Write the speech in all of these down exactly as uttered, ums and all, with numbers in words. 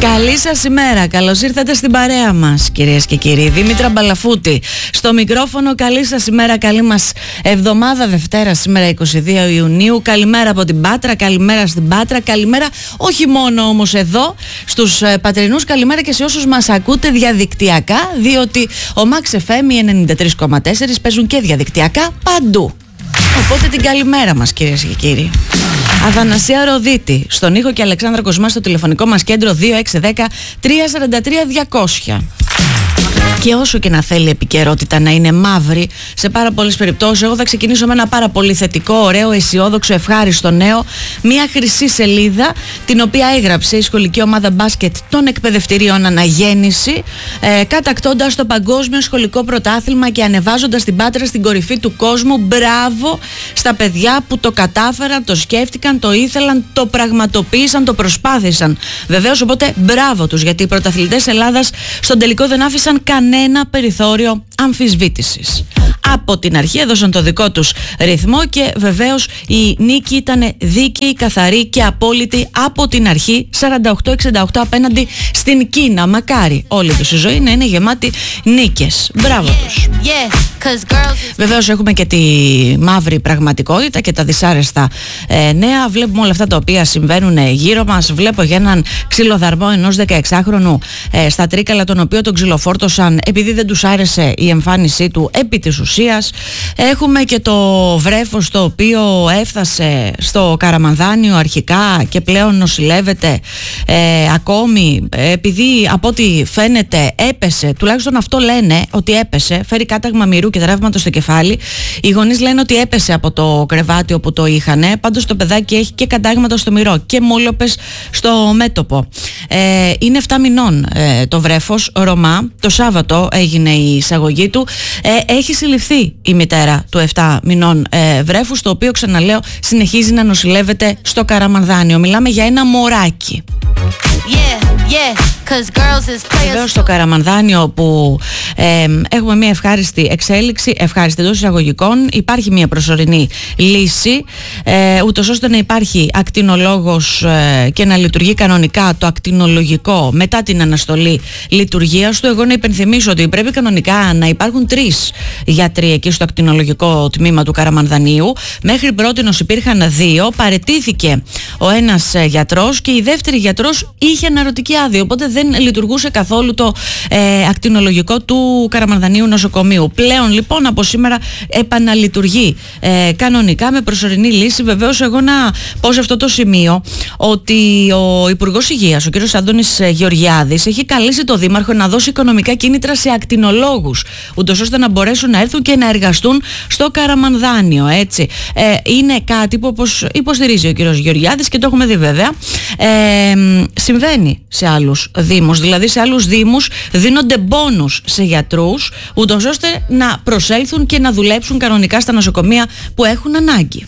Καλή σας ημέρα, καλώς ήρθατε στην παρέα μας κυρίες και κύριοι. Δήμητρα Μπαλαφούτη στο μικρόφωνο. Καλή σας ημέρα, καλή μας εβδομάδα. Δευτέρα σήμερα είκοσι δύο Ιουνίου. Καλημέρα από την Πάτρα, καλημέρα στην Πάτρα. Καλημέρα όχι μόνο όμως εδώ στους ε, πατρινούς, καλημέρα και σε όσους μας ακούτε διαδικτυακά, διότι ο Max εφ εμ, οι ενενήντα τρία κόμμα τέσσερα παίζουν και διαδικτυακά παντού. Οπότε την καλημέρα μας κυρίες και κύριοι. Αθανασία Ροδίτη στον ήχο και Αλεξάνδρα Κοσμά στο τηλεφωνικό μας κέντρο δύο έξι ένα μηδέν τρία τέσσερα τρία διακόσια. Και όσο και να θέλει η επικαιρότητα να είναι μαύρη, σε πάρα πολλές περιπτώσεις, εγώ θα ξεκινήσω με ένα πάρα πολύ θετικό, ωραίο, αισιόδοξο, ευχάριστο νέο. Μια χρυσή σελίδα, την οποία έγραψε η σχολική ομάδα μπάσκετ των εκπαιδευτηρίων Αναγέννηση, ε, κατακτώντας το παγκόσμιο σχολικό πρωτάθλημα και ανεβάζοντας την Πάτρα στην κορυφή του κόσμου. Μπράβο στα παιδιά που το κατάφεραν, το σκέφτηκαν, το ήθελαν, το πραγματοποίησαν, το προσπάθησαν. Βεβαίως, οπότε μπράβο τους, γιατί οι πρωταθλητές Ελλάδας στον τελικό δεν άφησαν κανένα περιθώριο αμφισβήτησης. Από την αρχή έδωσαν το δικό τους ρυθμό και βεβαίως η νίκη ήταν δίκαιη, καθαρή και απόλυτη από την αρχή, σαράντα οκτώ εξήντα οκτώ απέναντι στην Κίνα. Μακάρι όλη τους η ζωή να είναι γεμάτη νίκες. Μπράβο τους. Yeah, yeah, βεβαίως έχουμε και τη μαύρη πραγματικότητα και τα δυσάρεστα ε, νέα. Βλέπουμε όλα αυτά τα οποία συμβαίνουν γύρω μας. Βλέπω για έναν ξυλοδαρμό ενός δεκαεξάχρονου ε, στα Τρίκαλα, τον οποίο τον ξυλοφόρτωσαν επειδή δεν τους άρεσε η εμφάνισή του επί της ουσίας. Έχουμε και το βρέφος το οποίο έφτασε στο Καραμανδάνιο αρχικά και πλέον νοσηλεύεται ε, ακόμη, επειδή από ό,τι φαίνεται έπεσε, τουλάχιστον αυτό λένε ότι έπεσε, φέρει κάταγμα μυρού και τραύματο στο κεφάλι. Οι γονείς λένε ότι έπεσε από το κρεβάτι όπου το είχανε. Πάντως το παιδάκι έχει και κατάγματα στο μυρό και μόλοπες στο μέτωπο. Ε, είναι επτά μηνών ε, το βρέφος, Ρωμά. Το Σάββατο έγινε η εισαγωγή του. Ε, έχει συλληφθεί η μητέρα του επτά μηνών ε, βρέφους, το οποίο, ξαναλέω, συνεχίζει να νοσηλεύεται στο Καραμανδάνιο. Μιλάμε για ένα μωράκι. Yeah, yeah, βεβαίως στο Καραμανδάνιο που ε, έχουμε μια ευχάριστη εξέλιξη, ευχάριστη εντός εισαγωγικών. Υπάρχει μια προσωρινή λύση, ε, ούτως ώστε να υπάρχει ακτινολόγος ε, και να λειτουργεί κανονικά το ακτινολογικό μετά την αναστολή λειτουργίας του. Εγώ να υπενθυμίσω ότι πρέπει κανονικά να υπάρχουν τρεις γιατροί εκεί στο ακτινολογικό τμήμα του Καραμανδανίου. Μέχρι πρότινος υπήρχαν δύο, παραιτήθηκε ο ένας γιατρός και η δεύτερη γιατρός είχε αναρωτική άδεια, οπότε δεν λειτουργούσε καθόλου το ε, ακτινολογικό του Καραμανδανίου νοσοκομείου. Πλέον λοιπόν από σήμερα επαναλειτουργεί ε, κανονικά με προσωρινή λύση. Βεβαίως εγώ να πω σε αυτό το σημείο ότι ο Υπουργός Υγείας, ο κ. Άντωνης Γεωργιάδης, έχει καλέσει το Δήμαρχο να δώσει οικονομικά κίνητρα σε ακτινολόγους, ούτως ώστε να μπορέσουν να έρθουν και να εργαστούν στο Καραμανδάνιο, έτσι. Ε, είναι κάτι που, όπως υποστηρίζει ο κ. Γεωργιάδης και το έχουμε δει βέβαια, ε, συμβαίνει σε άλλους δήμους. Δηλαδή σε άλλους δήμους δίνονται μπόνους σε γιατρούς, ούτως ώστε να προσέλθουν και να δουλέψουν κανονικά στα νοσοκομεία που έχουν ανάγκη.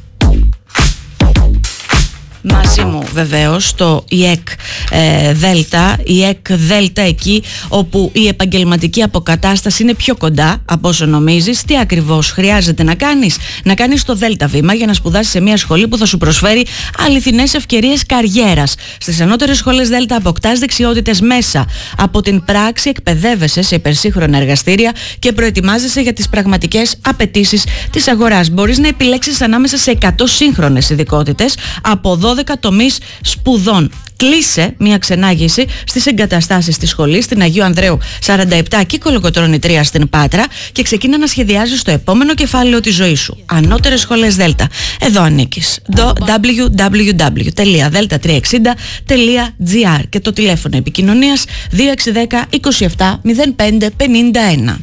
Μαζί μου βεβαίως το ΙΕΚ ε, Δέλτα, ΙΕΚ Δέλτα εκεί όπου η επαγγελματική αποκατάσταση είναι πιο κοντά από όσο νομίζεις. Τι ακριβώς χρειάζεται να κάνεις? Να κάνεις το Δέλτα βήμα για να σπουδάσεις σε μια σχολή που θα σου προσφέρει αληθινές ευκαιρίες καριέρας. Στις ανώτερες σχολές Δέλτα αποκτάς δεξιότητες μέσα από την πράξη, εκπαιδεύεσαι σε υπερσύγχρονα εργαστήρια και προετοιμάζεσαι για τις πραγματικές απαιτήσεις της αγοράς. Μπορείς να επιλέξεις ανάμεσα σε εκατό σύγχρονες ειδικότητες από δώδεκα τομείς σπουδών. Κλείσε μια ξενάγηση στις εγκαταστάσεις της σχολής στην Αγίου Ανδρέου σαράντα επτά και Κολοκοτρώνη τρία στην Πάτρα και ξεκίνα να σχεδιάζεις το επόμενο κεφάλαιο της ζωής σου. Ανώτερες σχολές Δέλτα. Εδώ ανήκεις. ντάμπλιου ντάμπλιου ντάμπλιου τελεία δέλτα τριακόσια εξήντα τελεία τζι άρ και το τηλέφωνο επικοινωνίας δύο έξι ένα μηδέν είκοσι επτά μηδέν πέντε πενήντα ένα.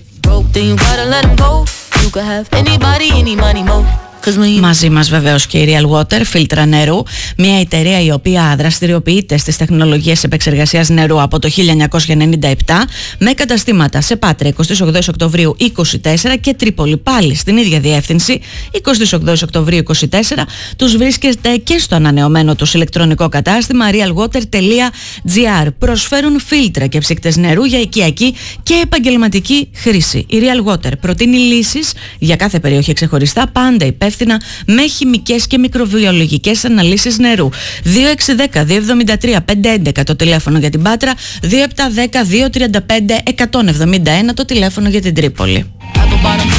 Μαζί μας βεβαίως και η Real Water, φίλτρα νερού, μια εταιρεία η οποία δραστηριοποιείται στις τεχνολογίες επεξεργασίας νερού από το χίλια εννιακόσια ενενήντα επτά, με καταστήματα σε Πάτρα εικοστή ογδόη Οκτωβρίου είκοσι τέσσερα και Τρίπολη πάλι στην ίδια διεύθυνση εικοστή ογδόη Οκτωβρίου είκοσι τέσσερα. Τους βρίσκεται και στο ανανεωμένο τους ηλεκτρονικό κατάστημα real water τελεία τζι άρ. Προσφέρουν φίλτρα και ψύκτες νερού για οικιακή και επαγγελματική χρήση. Η Real Water προτείνει λύσεις για κάθε περιοχή ξεχωριστά, πάντα υπεύθυνη υπεύθυνα με χημικές και μικροβιολογικές αναλύσεις νερού. δύο έξι ένα μηδέν δύο εβδομήντα τρία πεντακόσια έντεκα το τηλέφωνο για την Πάτρα, δύο επτά ένα μηδέν δύο τριάντα πέντε εκατόν εβδομήντα ένα το τηλέφωνο για την Τρίπολη.